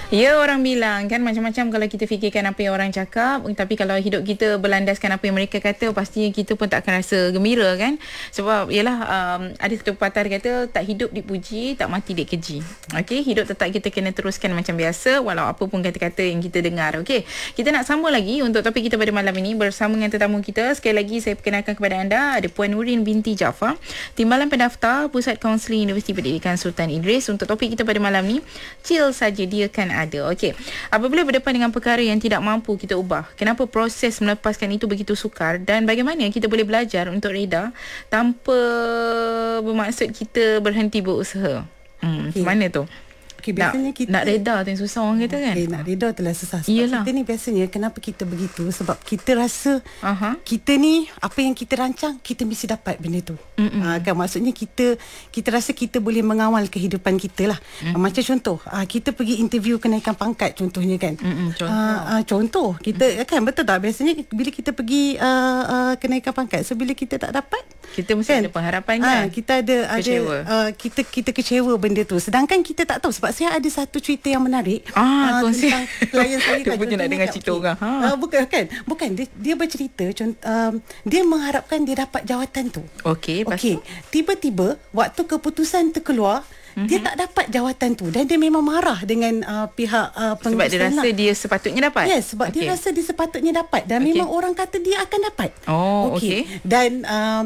Ya, orang bilang kan macam-macam kalau kita fikirkan apa yang orang cakap, tapi kalau hidup kita berlandaskan apa yang mereka kata, pastinya kita pun tak akan rasa gembira kan. Sebab yalah, ada satu pepatah kata tak hidup dipuji, tak mati dikeji. Okey, hidup tetap kita kena teruskan macam biasa walau apa pun kata-kata yang kita dengar. Okey, kita nak sambung lagi untuk topik kita pada malam ini bersama dengan tetamu kita. Sekali lagi saya perkenalkan kepada anda, ada Puan Nurin binti Jaafar, Timbalan Pendaftar Pusat Kaunseling Universiti Pendidikan Sultan Idris. Untuk topik kita pada malam ni, chill saja dia kan ada. Okey. Apabila berdepan dengan perkara yang tidak mampu kita ubah, kenapa proses melepaskan itu begitu sukar dan bagaimana kita boleh belajar untuk reda tanpa bermaksud kita berhenti berusaha? Macam mana tu? Biasanya kita nak reda tu yang susah orang kata kan. Nak reda tu lah susah. Sebab Iyalah. kita ni biasanya kenapa kita begitu, sebab kita rasa kita ni apa yang kita rancang kita mesti dapat benda tu. Kan maksudnya kita rasa kita boleh mengawal kehidupan kita lah. Macam contoh, kita pergi interview kenaikan pangkat contohnya kan. Contoh kita kan, betul tak, biasanya bila kita pergi kenaikan pangkat, so bila kita tak dapat, kita mesti ada pengharapan kan. Kita ada kecewa. Kita kecewa benda tu, sedangkan kita tak tahu. Sebab saya ada satu cerita yang menarik tentang klien saya kan. Dia nak dengar cerita orang. Bukan dia bercerita dia mengharapkan dia dapat jawatan tu. Okey. Tiba-tiba waktu keputusan terkeluar, dia tak dapat jawatan tu dan dia memang marah dengan pihak sebab dia rasa dia sepatutnya dapat. Yes, sebab dia rasa dia sepatutnya dapat dan memang orang kata dia akan dapat. Okey. Dan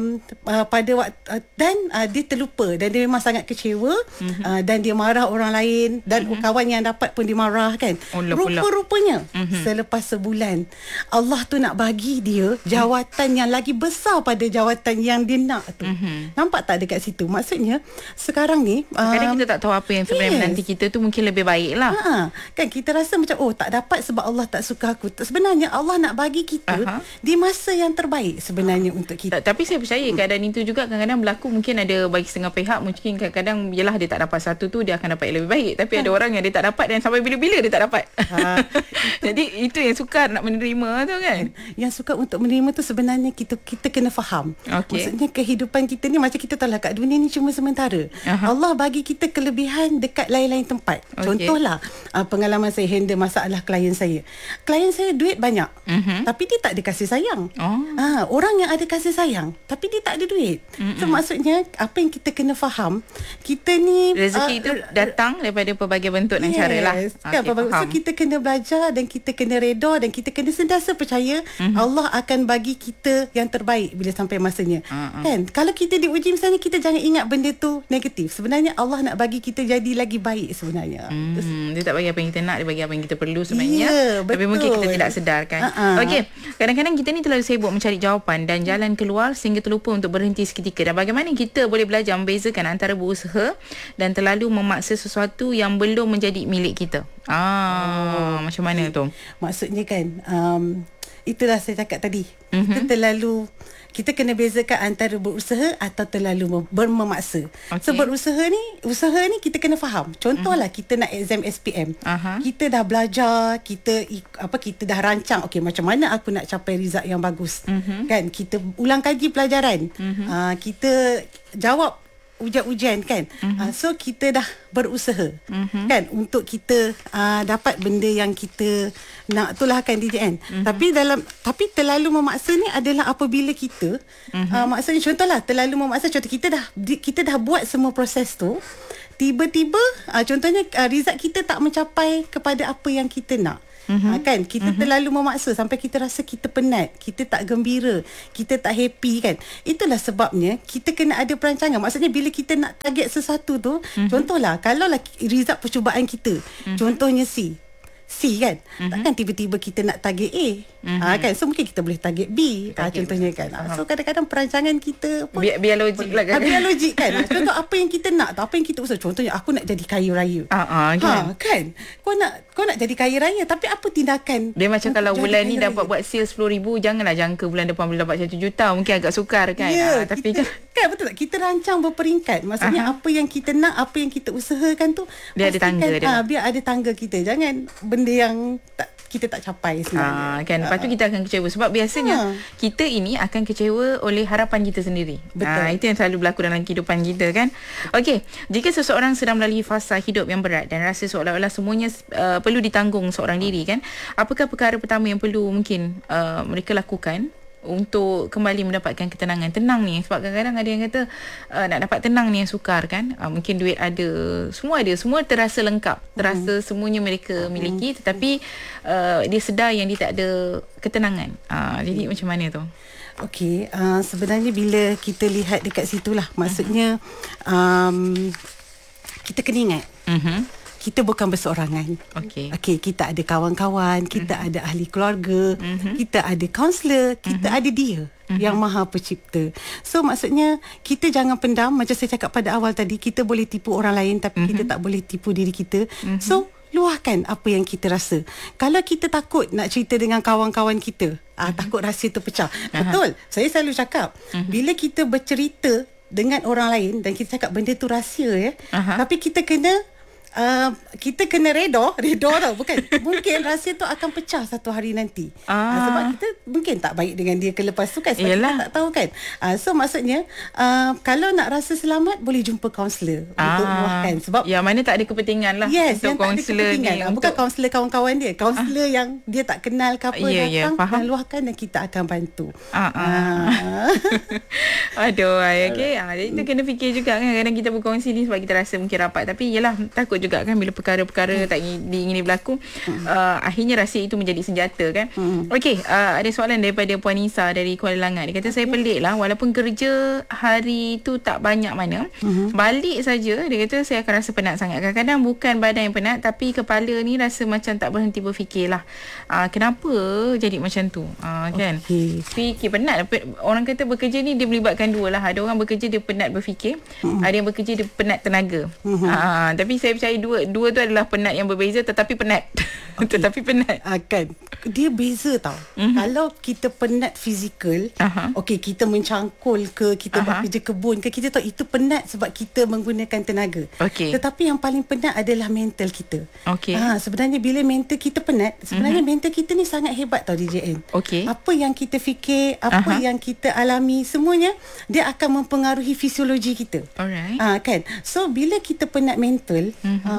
pada waktu dia terlupa dan dia memang sangat kecewa, dan dia marah orang lain dan kawan yang dapat pun dia marah kan. Rupa-rupanya selepas sebulan Allah tu nak bagi dia jawatan yang lagi besar pada jawatan yang dia nak tu. Nampak tak dekat situ? Maksudnya sekarang ni kadang kita tak tahu apa yang sebenarnya menanti kita tu mungkin lebih baik lah. Kan kita rasa macam tak dapat sebab Allah tak suka aku. Sebenarnya Allah nak bagi kita di masa yang terbaik sebenarnya untuk kita. Tapi saya percaya keadaan itu juga kadang-kadang berlaku. Mungkin ada bagi setengah pihak, mungkin kadang-kadang yelah dia tak dapat satu tu, dia akan dapat yang lebih baik. Tapi ada orang yang dia tak dapat dan sampai bila-bila dia tak dapat. Jadi itu yang sukar nak menerima tu kan. Yang sukar untuk menerima tu sebenarnya kita kena faham. Maksudnya kehidupan kita ni macam kita tahu lah, kat dunia ni cuma sementara. Allah bagi kita kelebihan dekat lain-lain tempat. Contohlah pengalaman saya handle masalah klien saya. Klien saya duit banyak, tapi dia tak ada kasih sayang. Orang yang ada kasih sayang tapi dia tak ada duit. So maksudnya apa yang kita kena faham, kita ni rezeki itu datang daripada pelbagai bentuk dan cara lah. So kita kena belajar dan kita kena reda dan kita kena sentiasa percaya Allah akan bagi kita yang terbaik bila sampai masanya. Kan kalau kita diuji misalnya, kita jangan ingat benda tu negatif. Sebenarnya Allah nak bagi kita jadi lagi baik sebenarnya. Dia tak bagi apa yang kita nak, dia bagi apa yang kita perlu sebenarnya. Tapi mungkin kita tidak sedarkan. Okey, kadang-kadang kita ni terlalu sibuk mencari jawapan dan jalan keluar sehingga terlupa untuk berhenti seketika. Dan bagaimana kita boleh belajar membezakan antara berusaha dan terlalu memaksa sesuatu yang belum menjadi milik kita? Macam mana tu? Maksudnya kan, itulah saya cakap tadi. Kita kena bezakan antara berusaha atau terlalu memaksa. So usaha ni kita kena faham. Contohlah kita nak exam SPM. Kita dah belajar, kita dah rancang macam mana aku nak capai result yang bagus. Kan kita ulang kaji pelajaran. Kita jawab ujian-ujian kan. So kita dah berusaha kan untuk kita dapat benda yang kita nak, itulah kan DJ kan. Tapi terlalu memaksa ni adalah apabila kita maksudnya contohlah terlalu memaksa, contoh kita dah buat semua proses tu, tiba-tiba contohnya result kita tak mencapai kepada apa yang kita nak. Kan kita terlalu memaksa sampai kita rasa kita penat, kita tak gembira, kita tak happy kan. Itulah sebabnya kita kena ada perancangan. Maksudnya bila kita nak target sesuatu tu, contohlah kalau lah result percubaan kita contohnya C kan, takkan tiba-tiba kita nak target A. Kan, so mungkin kita boleh target B, contohnya kan. So kadang-kadang perancangan kita pun biar logik lah kan. Biar logik kan. Contoh apa yang kita nak, apa yang kita usaha. Contohnya aku nak jadi kaya raya. Kan kau nak jadi kaya raya, tapi apa tindakan dia macam kalau bulan ni dapat buat sales 10,000, janganlah jangka bulan depan boleh dapat 1 juta. Mungkin agak sukar kan. Tapi kan betul tak, kita rancang berperingkat. Maksudnya apa yang kita nak, apa yang kita usahakan tu dia ada tangga dia. Biar ada tangga kita. Jangan benda yang kita tak capai sebenarnya. Kan lepas tu kita akan kecewa sebab biasanya kita ini akan kecewa oleh harapan kita sendiri. Itu yang selalu berlaku dalam kehidupan kita kan. Okey, jika seseorang sedang melalui fasa hidup yang berat dan rasa seolah-olah semuanya perlu ditanggung seorang diri kan, apakah perkara pertama yang perlu mungkin mereka lakukan untuk kembali mendapatkan ketenangan? Tenang ni, sebab kadang-kadang ada yang kata nak dapat tenang ni yang sukar kan. Mungkin duit ada, semua terasa lengkap, terasa semuanya mereka miliki, tetapi dia sedar yang dia tak ada ketenangan. Jadi macam mana tu? Okey, sebenarnya bila kita lihat dekat situlah, maksudnya kita kena ingat kita bukan berseorangan. Okey, kita ada kawan-kawan, kita ada ahli keluarga, kita ada kaunselor, kita ada dia yang Maha Pencipta. So maksudnya kita jangan pendam. Macam saya cakap pada awal tadi, kita boleh tipu orang lain tapi kita tak boleh tipu diri kita. So luahkan apa yang kita rasa. Kalau kita takut nak cerita dengan kawan-kawan kita, takut rahsia tu pecah. Betul, saya selalu cakap, bila kita bercerita dengan orang lain dan kita cakap benda tu rahsia ya, tapi kita kena redha tau, bukan mungkin rahsia tu akan pecah satu hari nanti. Sebab kita mungkin tak baik dengan dia ke lepas tu kan, sebab kita tak tahu kan. So maksudnya kalau nak rasa selamat, boleh jumpa kaunselor untuk luahkan. Sebab yang mana tak ada kepentingan lah. Yes, yang tak ada kepentingan ni bukan kaunselor kawan-kawan dia, kaunselor yang dia tak kenal ke apa, datang dan luahkan dan kita akan bantu. Aduh, okay. Jadi kita kena fikir juga kan, kadang kita berkongsi ni sebab kita rasa mungkin rapat, tapi yelah, takut juga kan bila perkara-perkara tak diingini berlaku, akhirnya rahsia itu menjadi senjata kan. Okey, ada soalan daripada Puan Nisa dari Kuala Langat. Dia kata, saya pelik lah, walaupun kerja hari tu tak banyak mana, balik saja dia kata saya akan rasa penat sangat. Kadang-kadang bukan badan yang penat, tapi kepala ni rasa macam tak berhenti berfikir lah. Kenapa jadi macam tu? Kan fikir penat. Orang kata bekerja ni dia melibatkan dua lah. Ada orang bekerja dia penat berfikir, ada yang bekerja dia penat tenaga. Tapi saya percaya dua tu adalah penat yang berbeza, tetapi penat. Tetapi penat. Kan dia beza tau. Kalau kita penat fizikal, okey, kita mencangkul ke, kita buat kerja kebun ke, kita tahu itu penat sebab kita menggunakan tenaga. Tetapi yang paling penat adalah mental kita. Sebenarnya bila mental kita penat, sebenarnya mental kita ni sangat hebat tau DJN. Apa yang kita fikir, apa yang kita alami, semuanya dia akan mempengaruhi fisiologi kita. Kan. So bila kita penat mental,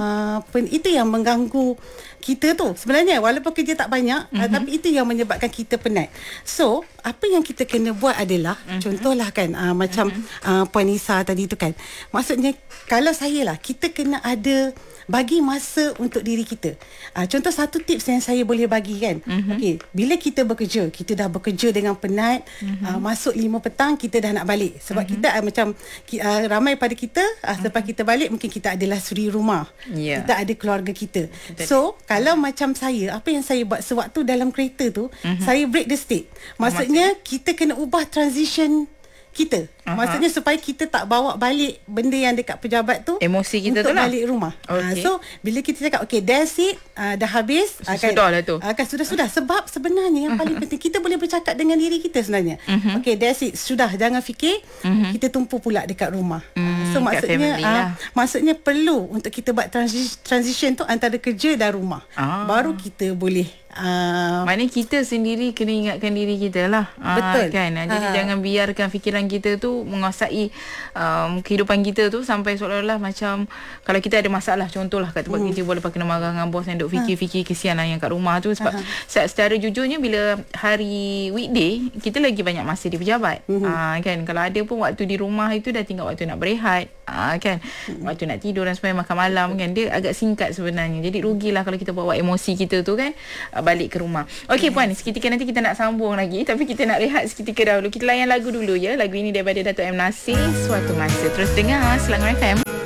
itu yang mengganggu kita tu sebenarnya, walaupun kerja tak banyak, tapi itu yang menyebabkan kita penat. So apa yang kita kena buat adalah, contohlah kan, macam Puan Nisa tadi tu kan, maksudnya kalau saya lah, kita kena ada bagi masa untuk diri kita. Contoh satu tips yang saya boleh bagi kan, okey, bila kita bekerja, kita dah bekerja dengan penat, masuk 5 petang kita dah nak balik, sebab kita macam ramai pada kita, selepas kita balik mungkin kita adalah suri rumah, kita ada keluarga kita. So kalau macam saya, apa yang saya buat sewaktu dalam kereta tu, saya break the state. Maksudnya kita kena ubah transition kita. Maksudnya supaya kita tak bawa balik benda yang dekat pejabat tu, emosi kita untuk tu lah, balik rumah. So bila kita cakap okay, that's it, dah habis, sudah lah tu, sudah. Sebab sebenarnya yang paling penting, kita boleh bercakap dengan diri kita sebenarnya. Okay, that's it, sudah, jangan fikir, kita tumpu pula dekat rumah. So maksudnya maksudnya perlu untuk kita buat transition tu antara kerja dan rumah. Baru kita boleh maknanya kita sendiri kena ingatkan diri kita lah. Betul kan. Jadi jangan biarkan fikiran kita tu menguasai kehidupan kita tu, sampai seolah-olah macam kalau kita ada masalah, contohlah kat tempat kerja, boleh pakai marah dengan bos yang duk fikir-fikir kesian lah yang kat rumah tu. Sebab secara jujurnya bila hari weekday kita lagi banyak masa di pejabat, kan. Kalau ada pun waktu di rumah itu dah tinggal waktu nak berehat, kan, waktu nak tidur dan sebagainya, makan malam kan, dia agak singkat sebenarnya. Jadi rugilah kalau kita bawa emosi kita tu kan balik ke rumah. Okey Puan, seketika nanti kita nak sambung lagi, tapi kita nak rehat seketika dahulu. Kita layan lagu dulu ya. Lagu ini daripada Dato' M. Nasir, Suatu Masa. Terus dengar Selangor FM.